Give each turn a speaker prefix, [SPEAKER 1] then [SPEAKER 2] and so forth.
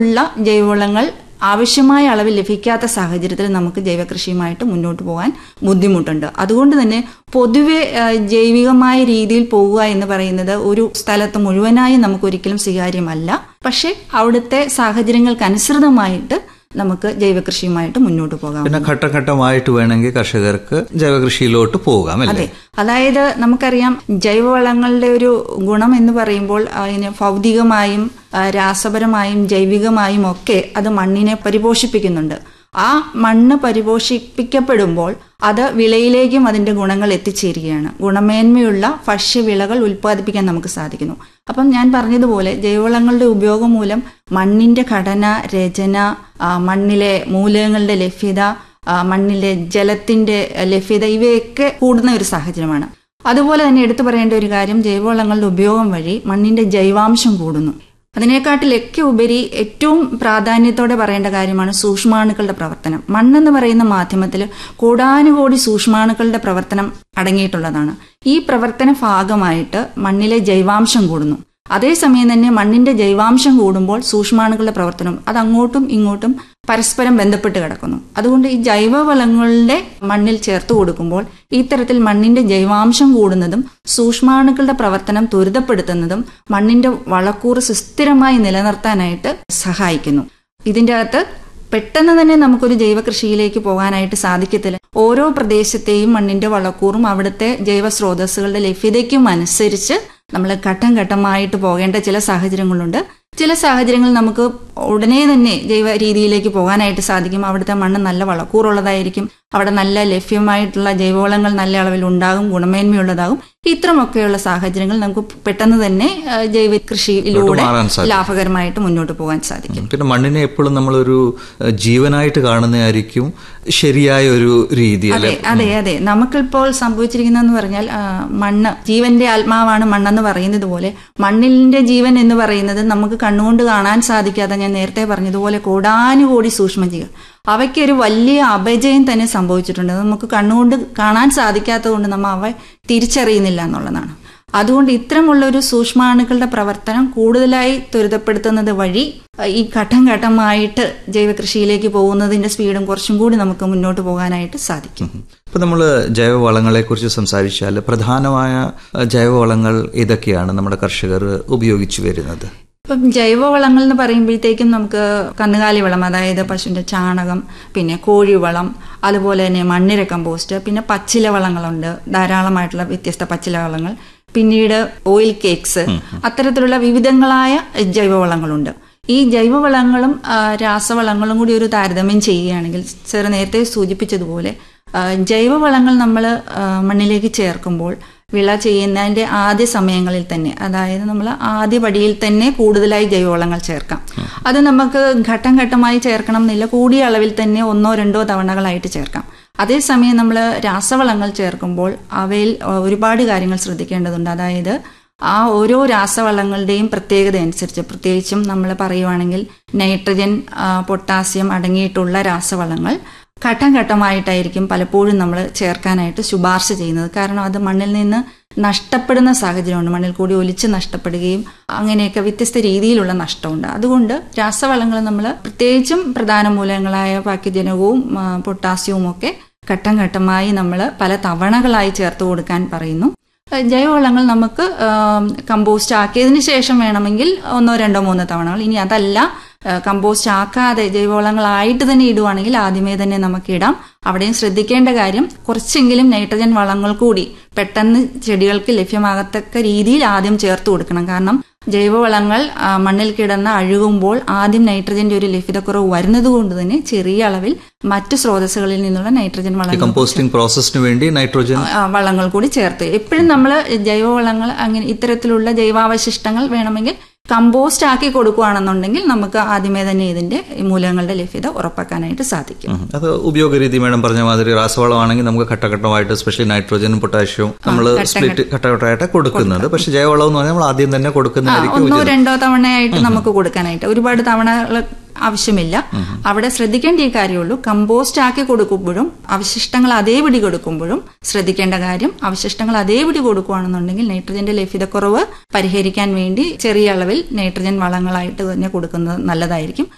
[SPEAKER 1] ഉള്ള ജൈവവളങ്ങൾ ആവശ്യമായ അളവിൽ ലഭിക്കാത്ത സാഹചര്യത്തിൽ നമുക്ക് ജൈവകൃഷിയുമായിട്ട് മുന്നോട്ട് പോകാൻ ബുദ്ധിമുട്ടുണ്ട്. അതുകൊണ്ട് തന്നെ പൊതുവെ ജൈവികമായ രീതിയിൽ പോകുക എന്ന് പറയുന്നത് ഒരു സ്ഥലത്ത് മുഴുവനായി നമുക്കൊരിക്കലും സ്വീകാര്യമല്ല. പക്ഷെ അവിടുത്തെ സാഹചര്യങ്ങൾക്കനുസൃതമായിട്ട് നമുക്ക് ജൈവകൃഷിയുമായിട്ട് മുന്നോട്ട് പോകാം.
[SPEAKER 2] പിന്നെ ഘട്ടഘട്ടമായിട്ട് വേണമെങ്കിൽ കർഷകർക്ക് ജൈവകൃഷിയിലോട്ട് പോകാം.
[SPEAKER 1] അതെ, അതായത് നമുക്കറിയാം ജൈവവളങ്ങളുടെ ഒരു ഗുണം എന്ന് പറയുമ്പോൾ അതിന് ഭൗതികമായും രാസപരമായും ജൈവികമായും ഒക്കെ അത് മണ്ണിനെ പരിപോഷിപ്പിക്കുന്നുണ്ട്. ആ മണ്ണ് പരിപോഷിപ്പിക്കപ്പെടുമ്പോൾ അത് വിളയിലേക്കും അതിന്റെ ഗുണങ്ങൾ എത്തിച്ചേരുകയാണ്. ഗുണമേന്മയുള്ള ഭക്ഷ്യവിളകൾ ഉൽപ്പാദിപ്പിക്കാൻ നമുക്ക് സാധിക്കുന്നു. അപ്പം ഞാൻ പറഞ്ഞതുപോലെ ജൈവവളങ്ങളുടെ ഉപയോഗം മൂലം മണ്ണിന്റെ ഘടന, രചന, മണ്ണിലെ മൂലകങ്ങളുടെ ലഭ്യത, മണ്ണിലെ ജലത്തിന്റെ ലഭ്യത ഇവയൊക്കെ കൂടുന്ന ഒരു സാഹചര്യമാണ്. അതുപോലെ തന്നെ എടുത്തു പറയേണ്ട ഒരു കാര്യം, ജൈവവളങ്ങളുടെ ഉപയോഗം വഴി മണ്ണിന്റെ ജൈവാംശം കൂടുന്നു. അതിനെക്കാട്ടിലൊക്കെ ഉപരി ഏറ്റവും പ്രാധാന്യത്തോടെ പറയേണ്ട കാര്യമാണ് സൂക്ഷ്മാണുക്കളുടെ പ്രവർത്തനം. മണ്ണെന്ന് പറയുന്ന മാധ്യമത്തിൽ കോടാനുകോടി സൂക്ഷ്മാണുക്കളുടെ പ്രവർത്തനം അടങ്ങിയിട്ടുള്ളതാണ്. ഈ പ്രവർത്തന ഭാഗമായിട്ട് മണ്ണിലെ ജൈവാംശം കൂടുന്നു. അതേസമയം തന്നെ മണ്ണിന്റെ ജൈവാംശം കൂടുമ്പോൾ സൂക്ഷ്മാണുക്കളുടെ പ്രവർത്തനം അത് അങ്ങോട്ടും ഇങ്ങോട്ടും പരസ്പരം ബന്ധപ്പെട്ട് കിടക്കുന്നു. അതുകൊണ്ട് ഈ ജൈവവളങ്ങളുടെ മണ്ണിൽ ചേർത്ത് കൊടുക്കുമ്പോൾ ഇത്തരത്തിൽ മണ്ണിന്റെ ജൈവാംശം കൂടുന്നതും സൂക്ഷ്മാണുക്കളുടെ പ്രവർത്തനം ത്വരിതപ്പെടുത്തുന്നതും മണ്ണിന്റെ വളക്കൂറ് സുസ്ഥിരമായി നിലനിർത്താനായിട്ട് സഹായിക്കുന്നു. ഇതിൻ്റെ അകത്ത് പെട്ടെന്ന് തന്നെ നമുക്കൊരു ജൈവകൃഷിയിലേക്ക് പോകാനായിട്ട് സാധിക്കത്തില്ല. ഓരോ പ്രദേശത്തെയും മണ്ണിന്റെ വളക്കൂറും അവിടുത്തെ ജൈവ സ്രോതസ്സുകളുടെ ലഭ്യതയ്ക്കും അനുസരിച്ച് നമ്മൾ ഘട്ടം ഘട്ടമായിട്ട് പോകേണ്ട ചില സാഹചര്യങ്ങളുണ്ട്. ചില സാഹചര്യങ്ങളിൽ നമുക്ക് ഉടനെ തന്നെ ജൈവ രീതിയിലേക്ക് പോകാനായിട്ട് സാധിക്കും. അവിടുത്തെ മണ്ണ് നല്ല വളക്കൂറുള്ളതായിരിക്കും, അവിടെ നല്ല ലഭ്യമായിട്ടുള്ള ജൈവവളങ്ങൾ നല്ല അളവിൽ ഉണ്ടാകും, ഗുണമേന്മയുള്ളതാകും. ഇത്രമൊക്കെയുള്ള സാഹചര്യങ്ങൾ നമുക്ക് പെട്ടെന്ന് തന്നെ ജൈവ കൃഷിയിലൂടെ ലാഭകരമായിട്ട് മുന്നോട്ട് പോകാൻ സാധിക്കും.
[SPEAKER 2] പിന്നെ മണ്ണിനെ എപ്പോഴും നമ്മളൊരു ജീവനായിട്ട് കാണുന്നതായിരിക്കും ശരിയായ ഒരു രീതി.
[SPEAKER 1] അതെ അതെ അതെ നമുക്കിപ്പോൾ സംഭവിച്ചിരിക്കുന്നതെന്ന് പറഞ്ഞാൽ മണ്ണ് ജീവന്റെ ആത്മാവാണ് മണ്ണെന്ന് പറയുന്നത് പോലെ മണ്ണിന്റെ ജീവൻ എന്ന് പറയുന്നത് നമുക്ക് കണ്ണുകൊണ്ട് കാണാൻ സാധിക്കാതെ, ഞാൻ നേരത്തെ പറഞ്ഞതുപോലെ കോടാനുകോടി സൂക്ഷ്മജീവികൾ, അവയ്ക്കൊരു വലിയ അപജയം തന്നെ സംഭവിച്ചിട്ടുണ്ട്. നമുക്ക് കണ്ണുകൊണ്ട് കാണാൻ സാധിക്കാത്തത് കൊണ്ട് നമ്മൾ അവ തിരിച്ചറിയുന്നില്ല എന്നുള്ളതാണ്. അതുകൊണ്ട് ഇത്തരമുള്ളൊരു സൂക്ഷ്മാണുക്കളുടെ പ്രവർത്തനം കൂടുതലായി ത്വരിതപ്പെടുത്തുന്നത് വഴി ഈ ഘട്ടം ഘട്ടമായിട്ട് ജൈവകൃഷിയിലേക്ക് പോകുന്നതിന്റെ സ്പീഡും കുറച്ചും കൂടി നമുക്ക് മുന്നോട്ട് പോകാനായിട്ട് സാധിക്കും.
[SPEAKER 2] ഇപ്പൊ നമ്മൾ ജൈവവളങ്ങളെ കുറിച്ച് സംസാരിച്ചാൽ പ്രധാനമായ ജൈവവളങ്ങൾ ഏതൊക്കെയാണ് നമ്മുടെ കർഷകർ ഉപയോഗിച്ചു വരുന്നത്?
[SPEAKER 1] ഇപ്പം ജൈവവളങ്ങൾ എന്ന് പറയുമ്പോഴത്തേക്കും നമുക്ക് കന്നുകാലി വളം, അതായത് പശുവിന്റെ ചാണകം, പിന്നെ കോഴിവളം, അതുപോലെ തന്നെ മണ്ണിര കമ്പോസ്റ്റ്, പിന്നെ പച്ചില വളങ്ങളുണ്ട്, ധാരാളമായിട്ടുള്ള വ്യത്യസ്ത പച്ചില വളങ്ങൾ, പിന്നീട് ഓയിൽ കേക്ക്സ്, അത്തരത്തിലുള്ള വിവിധങ്ങളായ ജൈവവളങ്ങളുണ്ട്. ഈ ജൈവവളങ്ങളും രാസവളങ്ങളും കൂടി ഒരു താരതമ്യം ചെയ്യുകയാണെങ്കിൽ സാർ നേരത്തെ സൂചിപ്പിച്ചതുപോലെ ജൈവവളങ്ങൾ നമ്മൾ മണ്ണിലേക്ക് ചേർക്കുമ്പോൾ വിള ചെയ്യുന്നതിൻ്റെ ആദ്യ സമയങ്ങളിൽ തന്നെ, അതായത് നമ്മൾ ആദ്യ പടിയിൽ തന്നെ കൂടുതലായി ജൈവവളങ്ങൾ ചേർക്കാം. അത് നമുക്ക് ഘട്ടം ഘട്ടമായി ചേർക്കണം എന്നില്ല, കൂടിയ അളവിൽ തന്നെ 1-2 തവണകളായിട്ട് ചേർക്കാം. അതേസമയം നമ്മൾ രാസവളങ്ങൾ ചേർക്കുമ്പോൾ അവയിൽ ഒരുപാട് കാര്യങ്ങൾ ശ്രദ്ധിക്കേണ്ടതുണ്ട്. അതായത് ആ ഓരോ രാസവളങ്ങളുടെയും പ്രത്യേകത അനുസരിച്ച്, പ്രത്യേകിച്ചും നമ്മൾ പറയുവാണെങ്കിൽ നൈട്രജൻ, പൊട്ടാസ്യം അടങ്ങിയിട്ടുള്ള രാസവളങ്ങൾ ഘട്ടം ഘട്ടമായിട്ടായിരിക്കും പലപ്പോഴും നമ്മൾ ചേർക്കാനായിട്ട് ശുപാർശ ചെയ്യുന്നത്. കാരണം അത് മണ്ണിൽ നിന്ന് നഷ്ടപ്പെടുന്ന സാഹചര്യമുണ്ട്, മണ്ണിൽ കൂടി ഒലിച്ച് നഷ്ടപ്പെടുകയും അങ്ങനെയൊക്കെ വ്യത്യസ്ത രീതിയിലുള്ള നഷ്ടമുണ്ട്. അതുകൊണ്ട് രാസവളങ്ങൾ നമ്മൾ പ്രത്യേകിച്ചും പ്രധാന മൂലകങ്ങളായ പാക്യജനകവും പൊട്ടാസ്യവും ഒക്കെ ഘട്ടം ഘട്ടമായി നമ്മൾ പല തവണകളായി ചേർത്ത് കൊടുക്കാൻ പറയുന്നു. ജൈവവളങ്ങൾ നമുക്ക് കമ്പോസ്റ്റ് ആക്കിയതിന് ശേഷം വേണമെങ്കിൽ 1-2-3 തവണകൾ. ഇനി അതല്ല, കമ്പോസ്റ്റ് ആക്കാതെ ജൈവവളങ്ങളായിട്ട് തന്നെ ഇടുവാണെങ്കിൽ ആദ്യമേ തന്നെ നമുക്ക് ഇടാം. അവിടെയും ശ്രദ്ധിക്കേണ്ട കാര്യം, കുറച്ചെങ്കിലും നൈട്രജൻ വളങ്ങൾ കൂടി പെട്ടെന്ന് ചെടികൾക്ക് ലഭ്യമാകത്തക്ക രീതിയിൽ ആദ്യം ചേർത്ത് കൊടുക്കണം. കാരണം ജൈവവളങ്ങൾ മണ്ണിൽ കിടന്ന് അഴുകുമ്പോൾ ആദ്യം നൈട്രജന്റെ ഒരു ലഭ്യതക്കുറവ് വരുന്നത് കൊണ്ട് തന്നെ ചെറിയ അളവിൽ മറ്റു സ്രോതസ്സുകളിൽ നിന്നുള്ള നൈട്രജൻ വളങ്ങൾ,
[SPEAKER 2] കമ്പോസ്റ്റിംഗ് പ്രോസസ്സിന് വേണ്ടി നൈട്രജൻ
[SPEAKER 1] വളങ്ങൾ കൂടി ചേർത്ത് എപ്പോഴും നമ്മൾ ജൈവവളങ്ങൾ അങ്ങനെ ഇത്തരത്തിലുള്ള ജൈവാവശിഷ്ടങ്ങൾ വേണമെങ്കിൽ കമ്പോസ്റ്റ് ആക്കി കൊടുക്കുകയാണെന്നുണ്ടെങ്കിൽ നമുക്ക് ആദ്യമേ തന്നെ ഇതിന്റെ മൂലകങ്ങളുടെ ലഭ്യത ഉറപ്പാക്കാനായിട്ട് സാധിക്കും.
[SPEAKER 2] അത് ഉപയോഗരീതി മേഡം പറഞ്ഞ മാതിരി രാസവളമാണെങ്കിൽ നമുക്ക് ഘട്ടഘട്ടമായിട്ട് സ്പെഷ്യലി നൈട്രജനും പൊട്ടാഷ്യവും നമ്മൾ സ്പ്ലിറ്റ് ഘട്ടഘട്ടമായിട്ട് കൊടുക്കുന്നത്. പക്ഷെ ജൈവവളം എന്ന് പറഞ്ഞാൽ നമ്മൾ ആദ്യം തന്നെ കൊടുക്കുന്നതായിരിക്കും.
[SPEAKER 1] 1-2 തവണയായിട്ട് നമുക്ക് കൊടുക്കാനായിട്ട് ഒരുപാട് തവണകൾ ആവശ്യമില്ല. അവിടെ ശ്രദ്ധിക്കേണ്ട ഈ കാര്യമുള്ളൂ, കമ്പോസ്റ്റ് ആക്കി കൊടുക്കുമ്പോഴും അവശിഷ്ടങ്ങൾ അതേപടി കൊടുക്കുമ്പോഴും ശ്രദ്ധിക്കേണ്ട കാര്യം, അവശിഷ്ടങ്ങൾ അതേപടി കൊടുക്കുകയാണെന്നുണ്ടെങ്കിൽ നൈട്രജന്റെ ലഭ്യതക്കുറവ് പരിഹരിക്കാൻ വേണ്ടി ചെറിയ അളവിൽ നൈട്രജൻ വളങ്ങളായിട്ട് തന്നെ കൊടുക്കുന്നത് നല്ലതായിരിക്കും.